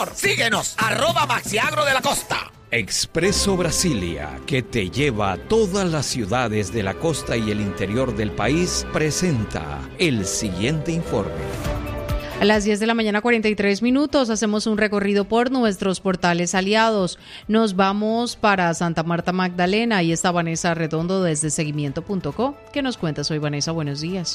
Síguenos, @Maxiagro de la Costa. Expreso Brasilia, que te lleva a todas las ciudades de la costa y el interior del país, presenta el siguiente informe. A las 10 de la mañana, 43 minutos, hacemos un recorrido por nuestros portales aliados. Nos vamos para Santa Marta Magdalena. Ahí está Vanessa Redondo desde Seguimiento.co. ¿Qué nos cuentas hoy, Vanessa? Buenos días.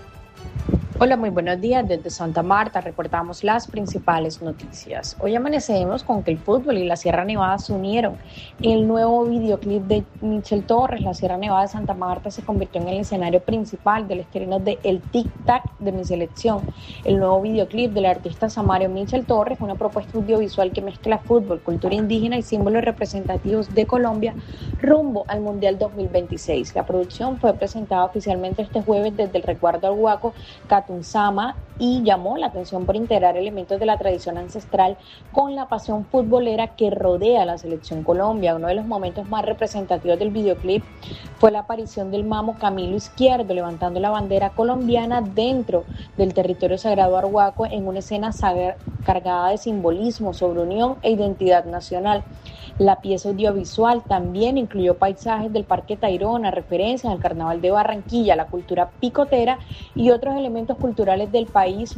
Hola, muy buenos días. Desde Santa Marta reportamos las principales noticias. Hoy amanecemos con que el fútbol y la Sierra Nevada se unieron. El nuevo videoclip de Michel Torres, la Sierra Nevada de Santa Marta, se convirtió en el escenario principal del estreno de El Tic Tac de mi selección. El nuevo videoclip del artista samario Michel Torres, una propuesta audiovisual que mezcla fútbol, cultura indígena y símbolos representativos de Colombia rumbo al Mundial 2026. La producción fue presentada oficialmente este jueves desde el Resguardo Arhuaco Catunsama y llamó la atención por integrar elementos de la tradición ancestral con la pasión futbolera que rodea a la selección Colombia. Uno de los momentos más representativos del videoclip fue la aparición del mamo Camilo Izquierdo levantando la bandera colombiana dentro del territorio sagrado arhuaco en una escena cargada de simbolismo sobre unión e identidad nacional. La pieza audiovisual también incluyó paisajes del Parque Tayrona, referencias al Carnaval de Barranquilla, la cultura picotera y otros elementos culturales del país,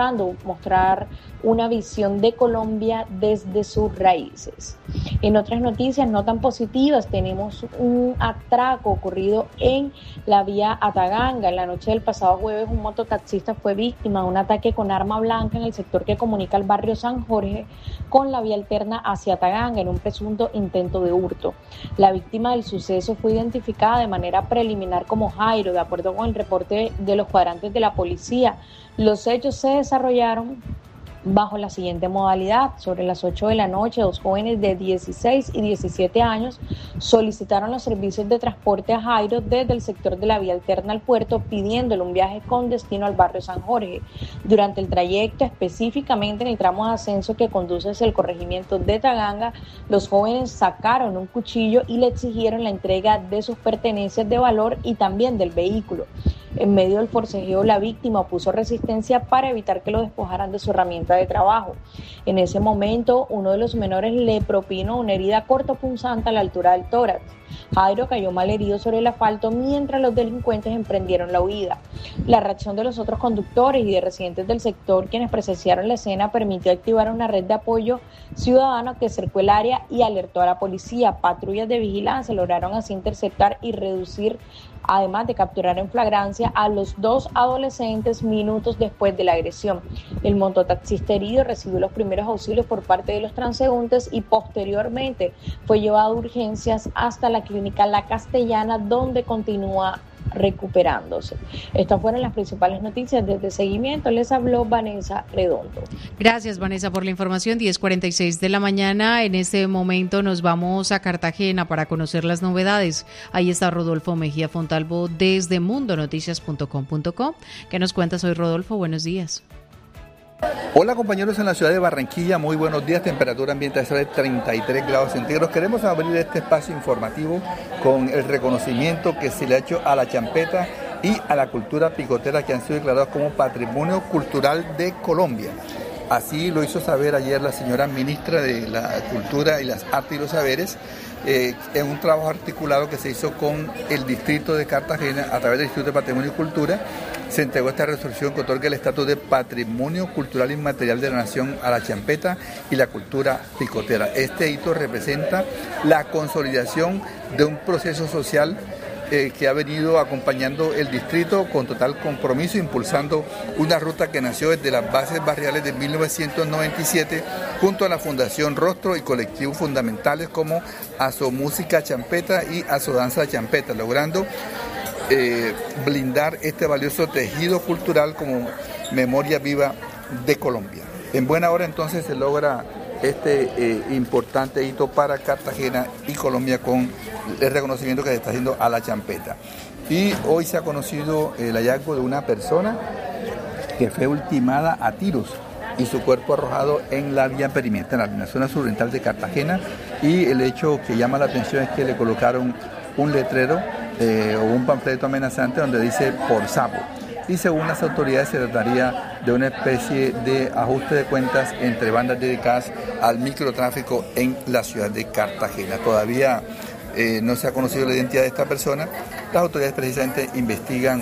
mostrar una visión de Colombia desde sus raíces. En otras noticias no tan positivas, tenemos un atraco ocurrido en la vía Ataganga. En la noche del pasado jueves, un mototaxista fue víctima de un ataque con arma blanca en el sector que comunica el barrio San Jorge con la vía alterna hacia Ataganga en un presunto intento de hurto. La víctima del suceso fue identificada de manera preliminar como Jairo, de acuerdo con el reporte de los cuadrantes de la policía. Los hechos se desarrollaron bajo la siguiente modalidad. Sobre las 8 de la noche, dos jóvenes de 16 y 17 años solicitaron los servicios de transporte a Jairo desde el sector de la vía alterna al puerto, pidiéndole un viaje con destino al barrio San Jorge. Durante el trayecto, específicamente en el tramo de ascenso que conduce hacia el corregimiento de Taganga, los jóvenes sacaron un cuchillo y le exigieron la entrega de sus pertenencias de valor y también del vehículo. En medio del forcejeo, la víctima opuso resistencia para evitar que lo despojaran de su herramienta de trabajo. En ese momento, uno de los menores le propinó una herida cortopunzante a la altura del tórax. Jairo cayó malherido sobre el asfalto mientras los delincuentes emprendieron la huida. La reacción de los otros conductores y de residentes del sector, quienes presenciaron la escena, permitió activar una red de apoyo ciudadano que cercó el área y alertó a la policía. Patrullas de vigilancia lograron así interceptar y reducir, además de capturar en flagrancia a los dos adolescentes minutos después de la agresión. El mototaxista herido recibió los primeros auxilios por parte de los transeúntes y posteriormente fue llevado a urgencias hasta la clínica La Castellana, donde continúa recuperándose. Estas fueron las principales noticias desde Seguimiento. Les habló Vanessa Redondo. Gracias, Vanessa, por la información. 10:46 de la mañana. En este momento nos vamos a Cartagena para conocer las novedades. Ahí está Rodolfo Mejía Fontalvo desde mundonoticias.com.co. ¿Qué nos cuentas hoy, Rodolfo? Buenos días. Hola compañeros en la ciudad de Barranquilla, muy buenos días, temperatura ambiente de 33 grados centígrados. Queremos abrir este espacio informativo con el reconocimiento que se le ha hecho a la champeta y a la cultura picotera que han sido declarados como Patrimonio Cultural de Colombia. Así lo hizo saber ayer la señora ministra de la Cultura y las Artes y los Saberes, en un trabajo articulado que se hizo con el distrito de Cartagena a través del Instituto de Patrimonio y Cultura. Se entregó esta resolución que otorga el estatus de Patrimonio Cultural Inmaterial de la Nación a la champeta y la cultura picotera. Este hito representa la consolidación de un proceso social que ha venido acompañando el distrito con total compromiso, impulsando una ruta que nació desde las bases barriales de 1997 junto a la Fundación Rostro y colectivos fundamentales como Asomúsica Champeta y Asodanza Champeta, logrando blindar este valioso tejido cultural como memoria viva de Colombia. En buena hora entonces se logra este importante hito para Cartagena y Colombia con el reconocimiento que se está haciendo a la champeta. Y hoy se ha conocido el hallazgo de una persona que fue ultimada a tiros y su cuerpo arrojado en la vía perimetral, en la zona suroriental de Cartagena, y el hecho que llama la atención es que le colocaron un letrero o un panfleto amenazante donde dice "por sapo". y según las autoridades se trataría de una especie de ajuste de cuentas entre bandas dedicadas al microtráfico en la ciudad de Cartagena. Todavía no se ha conocido la identidad de esta persona. Las autoridades precisamente investigan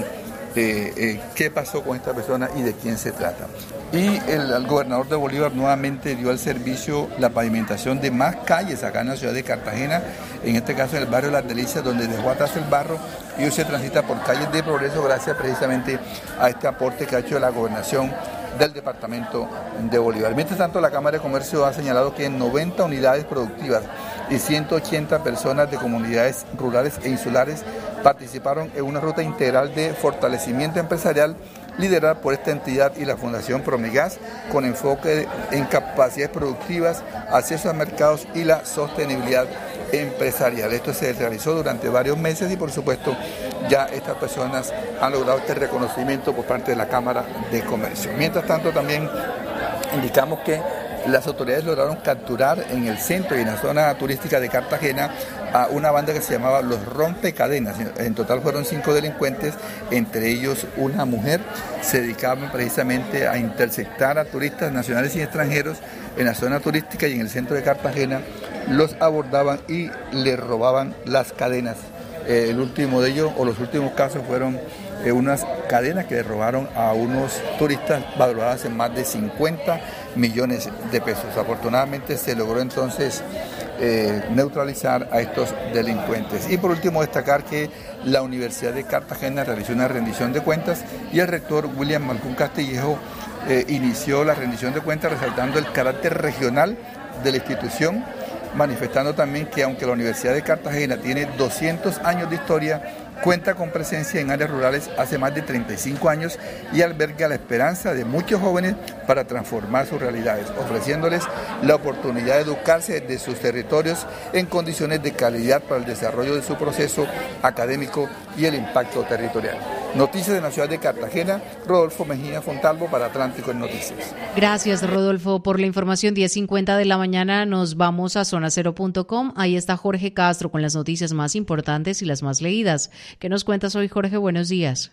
qué pasó con esta persona y de quién se trata. Y el gobernador de Bolívar nuevamente dio al servicio la pavimentación de más calles acá en la ciudad de Cartagena, en este caso en el barrio Las Delicias, donde dejó atrás el barro y hoy se transita por calles de progreso gracias precisamente a este aporte que ha hecho la gobernación del departamento de Bolívar. Mientras tanto, la Cámara de Comercio ha señalado que en 90 unidades productivas y 180 personas de comunidades rurales e insulares participaron en una ruta integral de fortalecimiento empresarial liderada por esta entidad y la Fundación Promigas, con enfoque en capacidades productivas, acceso a mercados y la sostenibilidad empresarial. Esto se realizó durante varios meses y por supuesto ya estas personas han logrado este reconocimiento por parte de la Cámara de Comercio. Mientras tanto, también indicamos que las autoridades lograron capturar en el centro y en la zona turística de Cartagena a una banda que se llamaba Los Rompecadenas. En total fueron 5 delincuentes, entre ellos una mujer. Se dedicaban precisamente a interceptar a turistas nacionales y extranjeros en la zona turística y en el centro de Cartagena. Los abordaban y les robaban las cadenas. El último de ellos, o los últimos casos, fueron unas cadenas que le robaron a unos turistas valoradas en más de 50 millones de pesos. Afortunadamente se logró entonces neutralizar a estos delincuentes. Y por último, destacar que la Universidad de Cartagena realizó una rendición de cuentas y el rector William Malcún Castillejo inició la rendición de cuentas resaltando el carácter regional de la institución, manifestando también que aunque la Universidad de Cartagena tiene 200 años de historia, cuenta con presencia en áreas rurales hace más de 35 años y alberga la esperanza de muchos jóvenes para transformar sus realidades, ofreciéndoles la oportunidad de educarse desde sus territorios en condiciones de calidad para el desarrollo de su proceso académico y el impacto territorial. Noticias de la ciudad de Cartagena, Rodolfo Mejía Fontalvo para Atlántico en Noticias. Gracias, Rodolfo, por la información. 10:50 de la mañana nos vamos a zonacero.com. Ahí está Jorge Castro con las noticias más importantes y las más leídas. ¿Qué nos cuentas hoy, Jorge? Buenos días.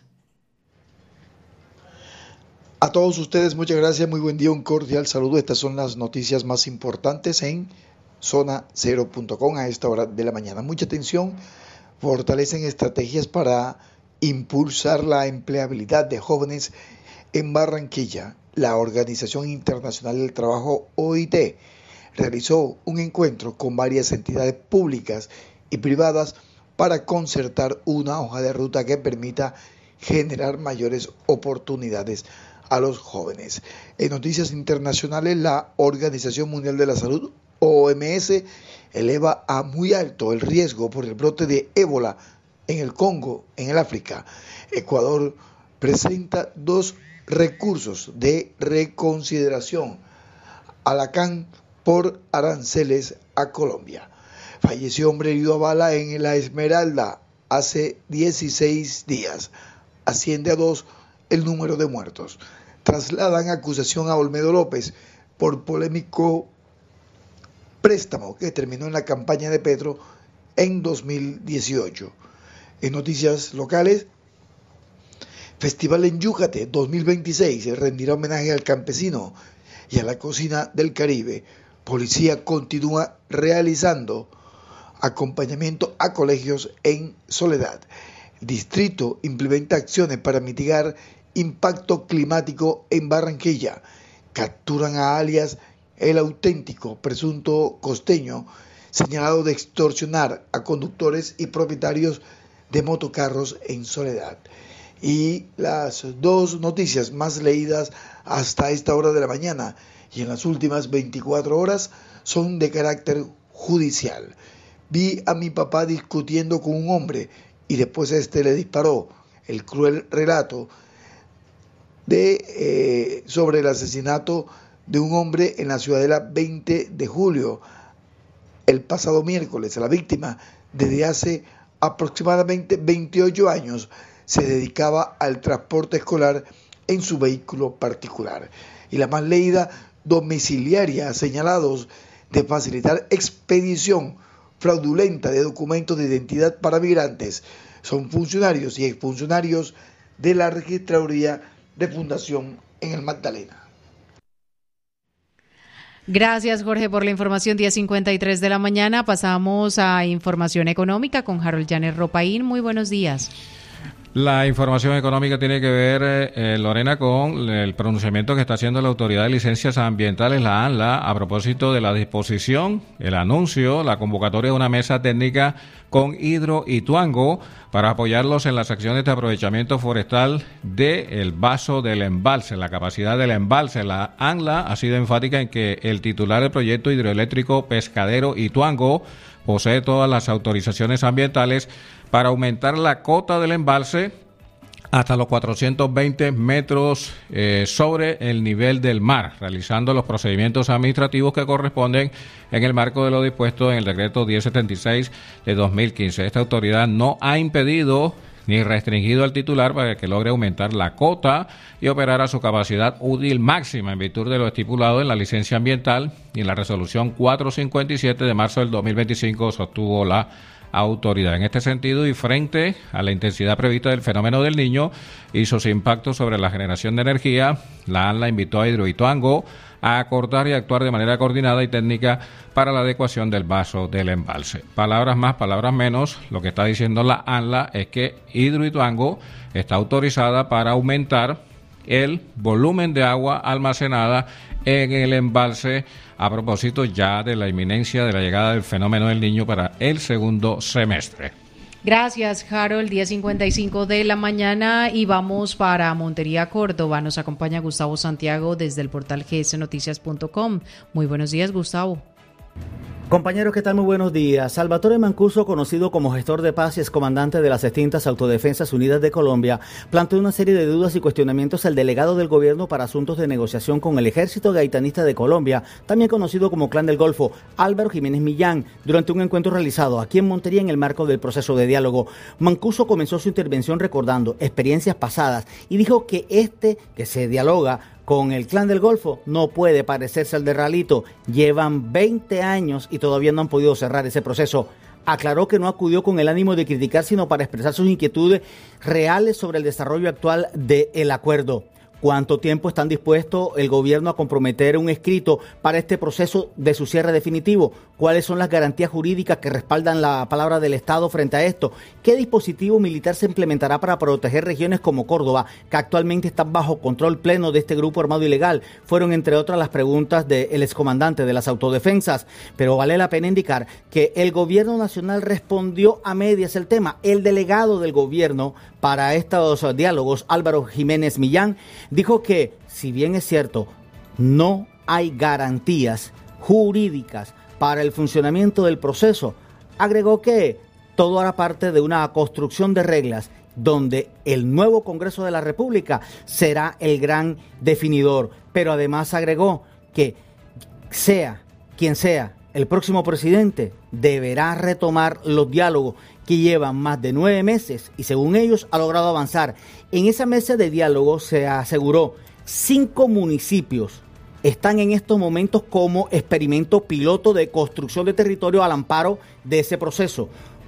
A todos ustedes, muchas gracias, muy buen día, un cordial saludo. Estas son las noticias más importantes en zonacero.com a esta hora de la mañana. Mucha atención, fortalecen estrategias para impulsar la empleabilidad de jóvenes en Barranquilla. La Organización Internacional del Trabajo, OIT, realizó un encuentro con varias entidades públicas y privadas para concertar una hoja de ruta que permita generar mayores oportunidades a los jóvenes. En noticias internacionales, la Organización Mundial de la Salud, OMS, eleva a muy alto el riesgo por el brote de ébola en el Congo, en el África. Ecuador presenta 2 recursos de reconsideración a la CAN por aranceles a Colombia. Falleció hombre herido a bala en La Esmeralda hace 16 días. Asciende a 2 el número de muertos. Trasladan acusación a Olmedo López por polémico préstamo que terminó en la campaña de Petro en 2018. En noticias locales, Festival en Yúcate 2026 rendirá homenaje al campesino y a la cocina del Caribe. Policía continúa realizando acompañamiento a colegios en Soledad. El distrito implementa acciones para mitigar impacto climático en Barranquilla. Capturan a alias El Auténtico, presunto costeño, señalado de extorsionar a conductores y propietarios de motocarros en Soledad. Y las 2 noticias más leídas hasta esta hora de la mañana y en las últimas 24 horas son de carácter judicial. Vi a mi papá discutiendo con un hombre y después le disparó. El cruel relato sobre el asesinato de un hombre en la Ciudadela 20 de julio, el pasado miércoles. La víctima, desde hace aproximadamente 28 años, se dedicaba al transporte escolar en su vehículo particular. Y la más leída, domiciliaria, señalados de facilitar expedición fraudulenta de documentos de identidad para migrantes. Son funcionarios y exfuncionarios de la Registraduría de Fundación en el Magdalena. Gracias, Jorge, por la información. 10:53 de la mañana. Pasamos a información económica con Harold Llanes Ropaín. Muy buenos días. La información económica tiene que ver, Lorena, con el pronunciamiento que está haciendo la Autoridad de Licencias Ambientales, la ANLA, a propósito de la disposición, el anuncio, la convocatoria de una mesa técnica con Hidro y Tuango para apoyarlos en las acciones de aprovechamiento forestal del vaso del embalse, la capacidad del embalse. La ANLA ha sido enfática en que el titular del proyecto hidroeléctrico Pescadero y Tuango posee todas las autorizaciones ambientales para aumentar la cota del embalse hasta los 420 metros sobre el nivel del mar, realizando los procedimientos administrativos que corresponden en el marco de lo dispuesto en el decreto 1076 de 2015. Esta autoridad no ha impedido ni restringido al titular para que logre aumentar la cota y operar a su capacidad útil máxima en virtud de lo estipulado en la licencia ambiental y en la resolución 457 de marzo del 2025, sostuvo la autoridad. En este sentido, y frente a la intensidad prevista del fenómeno del Niño y sus impactos sobre la generación de energía, la ANLA invitó a Hidro y Tuango a acordar y actuar de manera coordinada y técnica para la adecuación del vaso del embalse. Palabras más, palabras menos, lo que está diciendo la ANLA es que Hidro y Tuango está autorizada para aumentar el volumen de agua almacenada en el embalse a propósito ya de la inminencia de la llegada del fenómeno del Niño para el segundo semestre. Gracias, Harold. 10:55 de la mañana y vamos para Montería, Córdoba. Nos acompaña Gustavo Santiago desde el portal gsnoticias.com. Muy buenos días, Gustavo. Compañeros, ¿qué tal? Muy buenos días. Salvatore Mancuso, conocido como gestor de paz y excomandante de las extintas Autodefensas Unidas de Colombia, planteó una serie de dudas y cuestionamientos al delegado del gobierno para asuntos de negociación con el Ejército Gaitanista de Colombia, también conocido como Clan del Golfo, Álvaro Jiménez Millán, durante un encuentro realizado aquí en Montería en el marco del proceso de diálogo. Mancuso comenzó su intervención recordando experiencias pasadas y dijo que que se dialoga con el Clan del Golfo no puede parecerse al de Ralito. Llevan 20 años y todavía no han podido cerrar ese proceso. Aclaró que no acudió con el ánimo de criticar, sino para expresar sus inquietudes reales sobre el desarrollo actual del acuerdo. ¿Cuánto tiempo están dispuestos el gobierno a comprometer un escrito para este proceso de su cierre definitivo? ¿Cuáles son las garantías jurídicas que respaldan la palabra del Estado frente a esto? ¿Qué dispositivo militar se implementará para proteger regiones como Córdoba, que actualmente están bajo control pleno de este grupo armado ilegal? Fueron, entre otras, las preguntas del excomandante de las autodefensas. Pero vale la pena indicar que el gobierno nacional respondió a medias el tema. El delegado del gobierno para estos diálogos, Álvaro Jiménez Millán, dijo que, si bien es cierto, no hay garantías jurídicas para el funcionamiento del proceso, agregó que todo hará parte de una construcción de reglas donde el nuevo Congreso de la República será el gran definidor. Pero además agregó que sea quien sea el próximo presidente, deberá retomar los diálogos que llevan más de 9 meses y según ellos ha logrado avanzar. En esa mesa de diálogo se aseguró 5 municipios están en estos momentos como experimento piloto de construcción de territorio al amparo de ese proceso.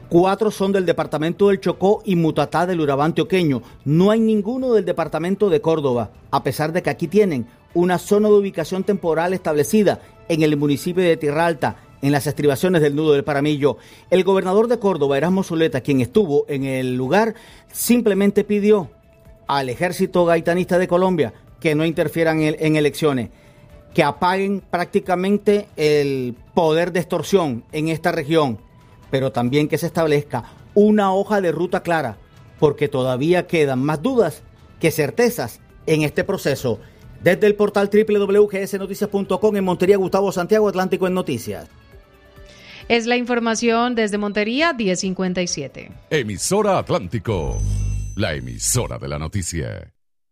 4 son del departamento del Chocó y Mutatá del Urabá antioqueño. No hay ninguno del departamento de Córdoba, a pesar de que aquí tienen una zona de ubicación temporal establecida en el municipio de Tierra Alta, en las estribaciones del nudo del Paramillo. El gobernador de Córdoba, Erasmo Zuleta, quien estuvo en el lugar, simplemente pidió al Ejército Gaitanista de Colombia que no interfieran en elecciones, que apaguen prácticamente el poder de extorsión en esta región, pero también que se establezca una hoja de ruta clara, porque todavía quedan más dudas que certezas en este proceso. Desde el portal www.gsnoticias.com en Montería, Gustavo Santiago, Atlántico en Noticias. Es la información desde Montería, 10:57. Emisora Atlántico, la emisora de la noticia.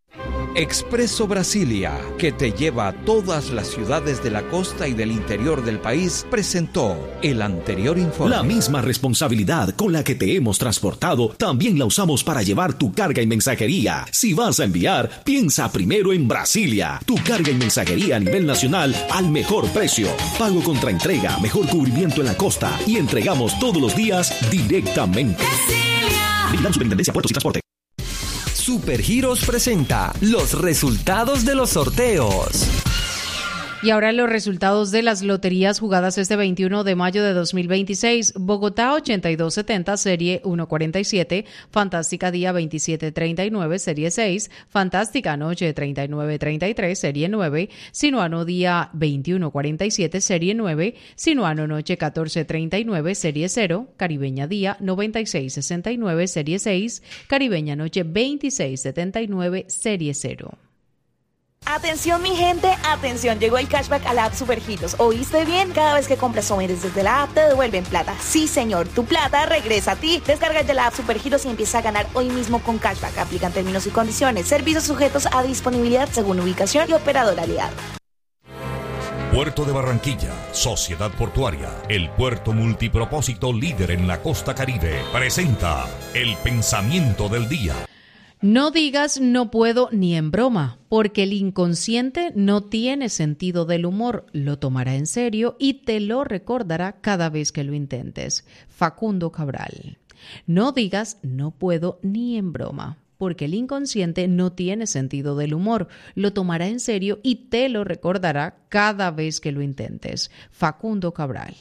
Expreso Brasilia, que te lleva a todas las ciudades de la costa y del interior del país, presentó el anterior informe. La misma responsabilidad con la que te hemos transportado, también la usamos para llevar tu carga y mensajería. Si vas a enviar, piensa primero en Brasilia. Tu carga y mensajería a nivel nacional al mejor precio. Pago contra entrega, mejor cubrimiento en la costa y entregamos todos los días directamente. Brasilia. Vigilando Superintendencia Puertos y Transporte. Supergiros presenta los resultados de los sorteos. Y ahora los resultados de las loterías jugadas este 21 de mayo de 2026. Bogotá 8270, serie 147. Fantástica Día 2739, serie 6. Fantástica Noche 3933, serie 9. Sinuano Día 2147, serie 9. Sinuano Noche 1439, serie 0. Caribeña Día 9669, serie 6. Caribeña Noche 2679, serie 0. Atención mi gente, atención, llegó el cashback a la app Supergiros. ¿Oíste bien? Cada vez que compras sometes desde la app te devuelven plata. Sí señor, tu plata regresa a ti. Descarga ya la app Supergiros y empieza a ganar hoy mismo con cashback. Aplican términos y condiciones. Servicios sujetos a disponibilidad según ubicación y operador aliado. Puerto de Barranquilla, Sociedad Portuaria, el puerto multipropósito líder en la costa Caribe, presenta el pensamiento del día. No digas no puedo ni en broma, porque el inconsciente no tiene sentido del humor, lo tomará en serio y te lo recordará cada vez que lo intentes. Facundo Cabral. No digas no puedo ni en broma, porque el inconsciente no tiene sentido del humor, lo tomará en serio y te lo recordará cada vez que lo intentes. Facundo Cabral.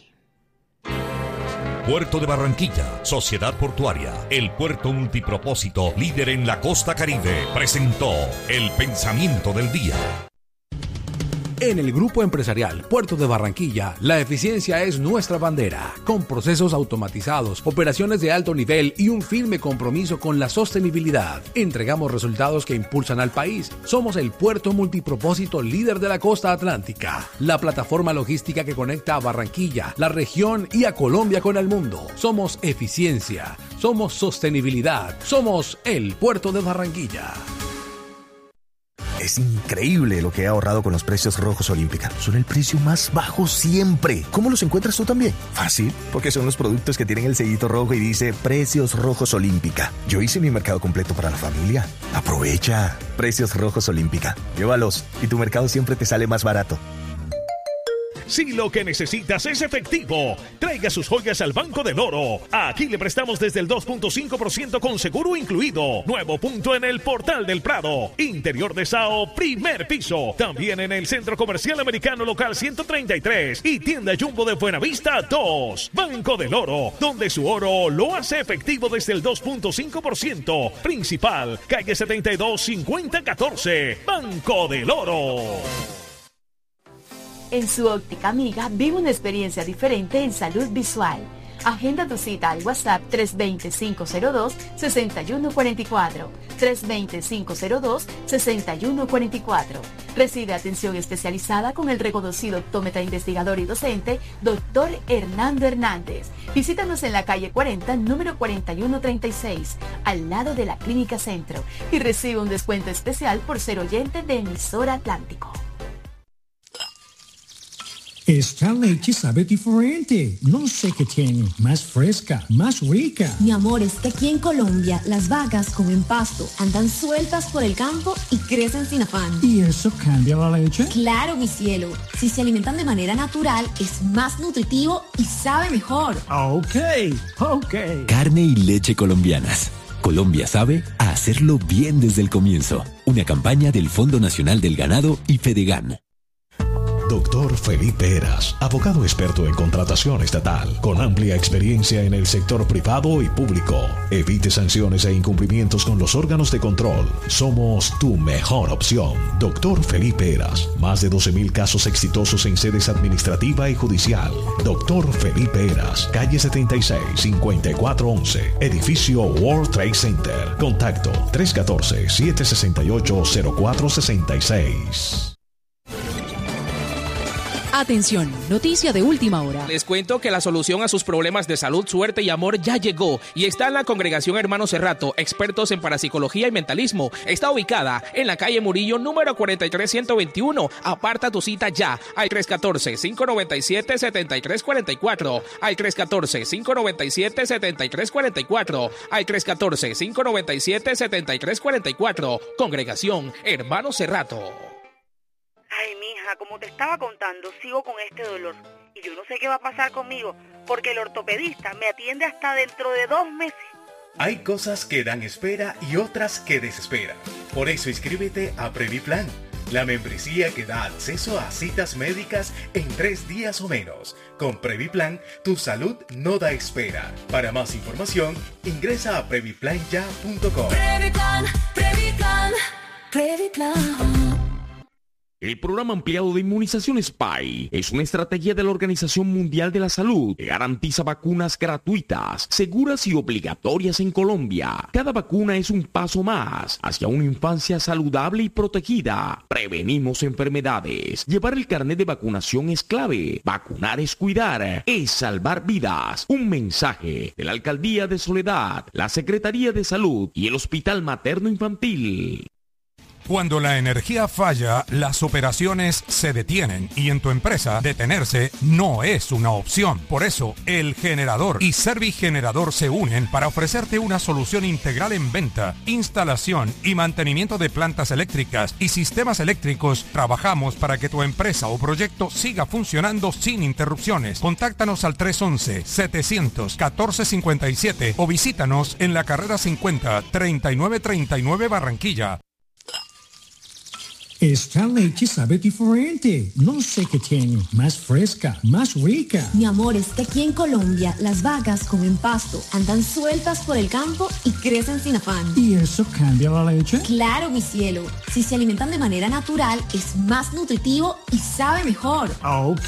Puerto de Barranquilla, Sociedad Portuaria, el puerto multipropósito líder en la costa Caribe, presentó el pensamiento del día. En el Grupo Empresarial Puerto de Barranquilla, la eficiencia es nuestra bandera. Con procesos automatizados, operaciones de alto nivel y un firme compromiso con la sostenibilidad, entregamos resultados que impulsan al país. Somos el puerto multipropósito líder de la costa atlántica, la plataforma logística que conecta a Barranquilla, la región y a Colombia con el mundo. Somos eficiencia, somos sostenibilidad, somos el Puerto de Barranquilla. Es increíble lo que he ahorrado con los precios Rojos Olímpica. Son el precio más bajo siempre. ¿Cómo los encuentras tú también? Fácil, porque son los productos que tienen el sellito rojo y dice Precios Rojos Olímpica. Yo hice mi mercado completo para la familia. Aprovecha. Precios Rojos Olímpica. Llévalos y tu mercado siempre te sale más barato. Si lo que necesitas es efectivo, traiga sus joyas al Banco del Oro. Aquí le prestamos desde el 2.5% con seguro incluido. Nuevo punto en el Portal del Prado. Interior de Sao, primer piso. También en el Centro Comercial Americano Local 133 y Tienda Jumbo de Buenavista 2. Banco del Oro, donde su oro lo hace efectivo desde el 2.5%. Principal, calle 72, 5014. Banco del Oro. En su óptica amiga, vive una experiencia diferente en salud visual. Agenda tu cita al WhatsApp 320-502-6144. 320-502-6144. Recibe atención especializada con el reconocido optómetra investigador y docente, Dr. Hernando Hernández. Visítanos en la calle 40, número 4136, al lado de la Clínica Centro. Y recibe un descuento especial por ser oyente de Emisora Atlántico. Esta leche sabe diferente. No sé qué tiene. Más fresca, más rica. Mi amor, es que aquí en Colombia las vacas comen pasto, andan sueltas por el campo y crecen sin afán. ¿Y eso cambia la leche? Claro, mi cielo. Si se alimentan de manera natural, es más nutritivo y sabe mejor. Ok. Carne y leche colombianas. Colombia sabe a hacerlo bien desde el comienzo. Una campaña del Fondo Nacional del Ganado y Fedegan. Dr. Felipe Heras, abogado experto en contratación estatal, con amplia experiencia en el sector privado y público. Evite sanciones e incumplimientos con los órganos de control. Somos tu mejor opción. Dr. Felipe Heras, más de 12,000 casos exitosos en sedes administrativa y judicial. Dr. Felipe Heras, calle 76, 5411, edificio World Trade Center. Contacto 314-768-0466. Atención, noticia de última hora. Les cuento que la solución a sus problemas de salud, suerte y amor ya llegó y está en la Congregación Hermano Cerrato, expertos en parapsicología y mentalismo. Está ubicada en la calle Murillo, número 43121. Aparta tu cita ya al 314-597-7344, al 314-597-7344, al 314-597-7344. Congregación Hermano Cerrato. Ay, mija, como te estaba contando, sigo con este dolor. Y yo no sé qué va a pasar conmigo, porque el ortopedista me atiende hasta dentro de 2 meses. Hay cosas que dan espera y otras que desesperan. Por eso inscríbete a Previplan, la membresía que da acceso a citas médicas en 3 días o menos. Con Previplan, tu salud no da espera. Para más información, ingresa a previplanya.com. Previplan, Previplan, Previplan. El programa ampliado de inmunización SPY es una estrategia de la Organización Mundial de la Salud que garantiza vacunas gratuitas, seguras y obligatorias en Colombia. Cada vacuna es un paso más hacia una infancia saludable y protegida. Prevenimos enfermedades. Llevar el carnet de vacunación es clave. Vacunar es cuidar, es salvar vidas. Un mensaje de la Alcaldía de Soledad, la Secretaría de Salud y el Hospital Materno Infantil. Cuando la energía falla, las operaciones se detienen y en tu empresa detenerse no es una opción. Por eso, El Generador y Servigenerador se unen para ofrecerte una solución integral en venta, instalación y mantenimiento de plantas eléctricas y sistemas eléctricos. Trabajamos para que tu empresa o proyecto siga funcionando sin interrupciones. Contáctanos al 311-700-1457 o visítanos en la carrera 50, 3939 Barranquilla. Esta leche sabe diferente. No sé qué tiene. Más fresca, más rica. Mi amor, es que aquí en Colombia las vacas comen pasto, andan sueltas por el campo y crecen sin afán. ¿Y eso cambia la leche? Claro, mi cielo. Si se alimentan de manera natural, es más nutritivo y sabe mejor. Ok.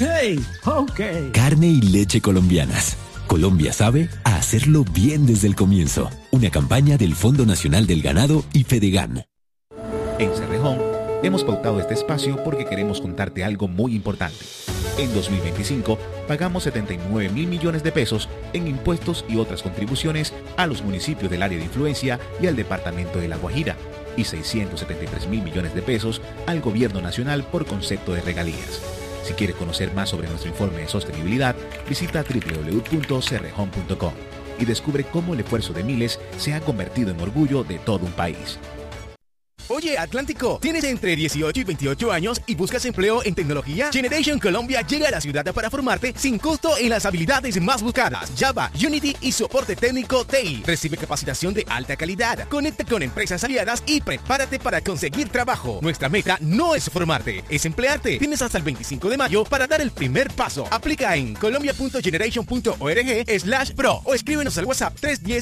Carne y leche colombianas. Colombia sabe a hacerlo bien desde el comienzo. Una campaña del Fondo Nacional del Ganado y Fedegan. En Cerrejón hemos pautado este espacio porque queremos contarte algo muy importante. En 2025 pagamos 79 mil millones de pesos en impuestos y otras contribuciones a los municipios del área de influencia y al departamento de La Guajira, y 673 mil millones de pesos al gobierno nacional por concepto de regalías. Si quieres conocer más sobre nuestro informe de sostenibilidad, visita www.cerrejón.com y descubre cómo el esfuerzo de miles se ha convertido en orgullo de todo un país. Oye, Atlántico, ¿tienes entre 18 y 28 años y buscas empleo en tecnología? Generation Colombia llega a la ciudad para formarte sin costo en las habilidades más buscadas: Java, Unity y soporte técnico TI. Recibe capacitación de alta calidad, conecta con empresas aliadas y prepárate para conseguir trabajo. Nuestra meta no es formarte, es emplearte. Tienes hasta el 25 de mayo para dar el primer paso. Aplica en colombia.generation.org/pro o escríbenos al WhatsApp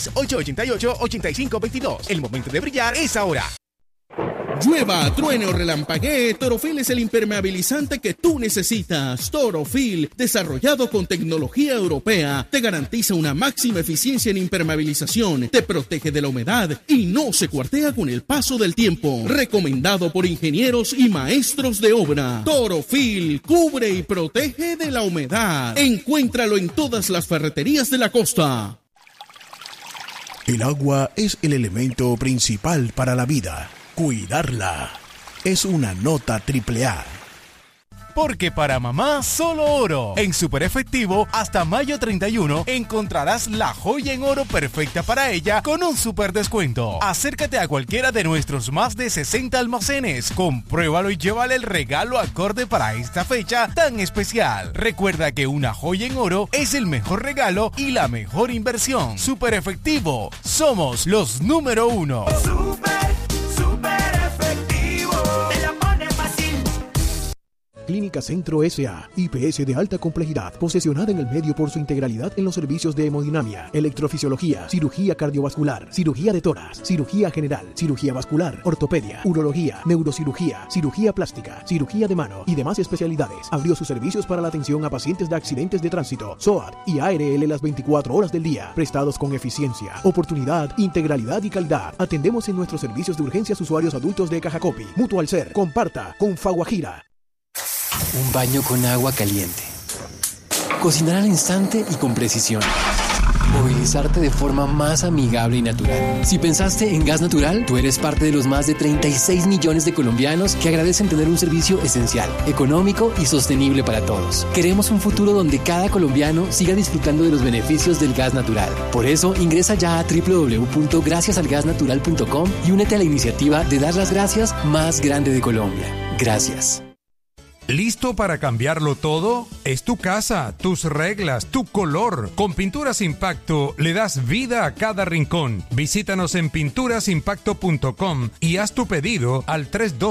310-888-8522. El momento de brillar es ahora. Llueva, truene o relampaguee, Torofil es el impermeabilizante que tú necesitas. Torofil, desarrollado con tecnología europea, te garantiza una máxima eficiencia en impermeabilización, te protege de la humedad y no se cuartea con el paso del tiempo. Recomendado por ingenieros y maestros de obra. Torofil, cubre y protege de la humedad. Encuéntralo en todas las ferreterías de la costa. El agua es el elemento principal para la vida. Cuidarla es una nota AAA. Porque para mamá solo oro. En Super Efectivo hasta mayo 31 encontrarás la joya en oro perfecta para ella con un super descuento. Acércate a cualquiera de nuestros más de 60 almacenes, compruébalo y llévale el regalo acorde para esta fecha tan especial. Recuerda que una joya en oro es el mejor regalo y la mejor inversión. Super Efectivo, somos los número 1. Clínica Centro S.A., IPS de alta complejidad, posesionada en el medio por su integralidad en los servicios de hemodinamia, electrofisiología, cirugía cardiovascular, cirugía de tórax, cirugía general, cirugía vascular, ortopedia, urología, neurocirugía, cirugía plástica, cirugía de mano y demás especialidades. Abrió sus servicios para la atención a pacientes de accidentes de tránsito, SOAT y ARL las 24 horas del día, prestados con eficiencia, oportunidad, integralidad y calidad. Atendemos en nuestros servicios de urgencias usuarios adultos de Cajacopi, Mutual Ser, Comparta, Confaguajira. Un baño con agua caliente. Cocinar al instante y con precisión. Movilizarte de forma más amigable y natural. Si pensaste en gas natural, tú eres parte de los más de 36 millones de colombianos que agradecen tener un servicio esencial, económico y sostenible para todos. Queremos un futuro donde cada colombiano siga disfrutando de los beneficios del gas natural. Por eso, ingresa ya a www.graciasalgasnatural.com y únete a la iniciativa de dar las gracias más grande de Colombia. Gracias. ¿Listo para cambiarlo todo? Es tu casa, tus reglas, tu color. Con Pinturas Impacto le das vida a cada rincón. Visítanos en pinturasimpacto.com y haz tu pedido al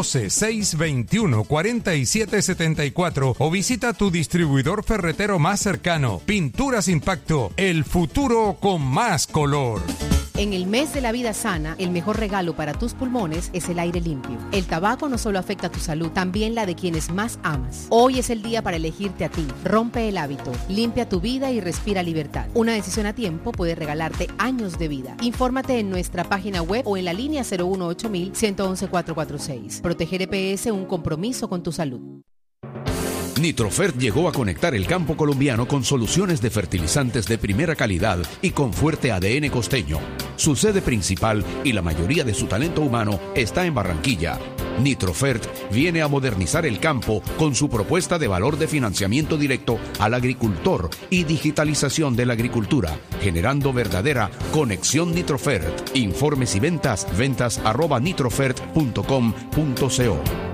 312-621-4774 o visita tu distribuidor ferretero más cercano. Pinturas Impacto, el futuro con más color. En el mes de la vida sana, el mejor regalo para tus pulmones es el aire limpio. El tabaco no solo afecta tu salud, también la de quienes más amas. Hoy es el día para elegirte a ti. Rompe el hábito, limpia tu vida y respira libertad. Una decisión a tiempo puede regalarte años de vida. Infórmate en nuestra página web o en la línea 018-111-446. Proteger EPS, un compromiso con tu salud. Nitrofert llegó a conectar el campo colombiano con soluciones de fertilizantes de primera calidad y con fuerte ADN costeño. Su sede principal y la mayoría de su talento humano está en Barranquilla. Nitrofert viene a modernizar el campo con su propuesta de valor de financiamiento directo al agricultor y digitalización de la agricultura, generando verdadera conexión Nitrofert. Informes y ventas @nitrofert.com.co.